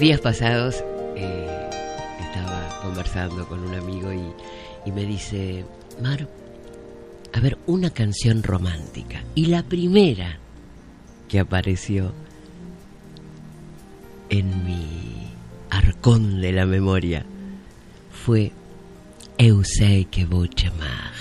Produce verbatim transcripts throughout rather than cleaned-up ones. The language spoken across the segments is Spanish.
días pasados eh, estaba conversando con un amigo y, y me dice: Mar, a ver, una canción romántica. Y la primera que apareció en mi arcón de la memoria fue Eu sei que vou te amar.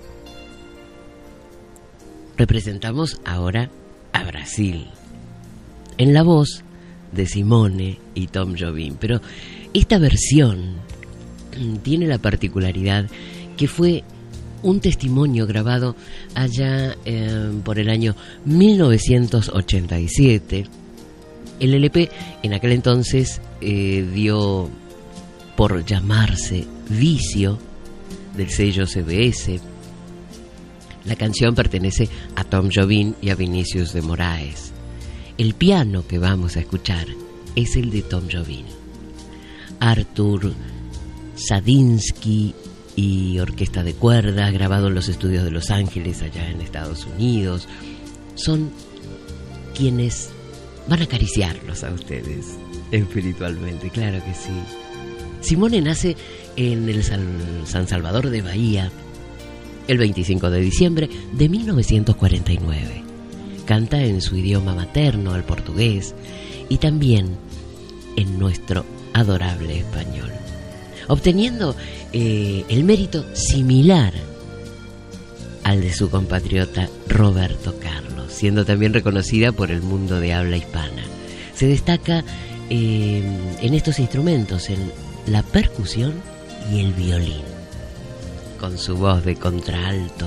Representamos ahora a Brasil en la voz de Simone y Tom Jobim, pero esta versión tiene la particularidad que fue un testimonio grabado allá eh, por el año mil novecientos ochenta y siete. El L P en aquel entonces eh, dio por llamarse Vicio, del sello C B S. La canción pertenece a Tom Jobim y a Vinicius de Moraes. El piano que vamos a escuchar es el de Tom Jobim. Artur Sadinsky y orquesta de cuerdas, grabado en los estudios de Los Ángeles, allá en Estados Unidos, son quienes van a acariciarlos a ustedes espiritualmente, claro que sí. Simone nace en el San, San Salvador de Bahía el veinticinco de diciembre de mil novecientos cuarenta y nueve. Canta en su idioma materno, el portugués, y también en nuestro adorable español, obteniendo eh, el mérito similar al de su compatriota Roberto Carlos, siendo también reconocida por el mundo de habla hispana. Se destaca eh, en estos instrumentos, en la percusión y el violín. Con su voz de contralto,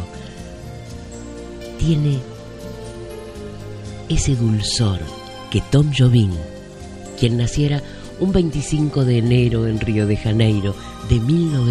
tiene ese dulzor que Tom Jobim, quien naciera un veinticinco de enero en Río de Janeiro de mil novecientos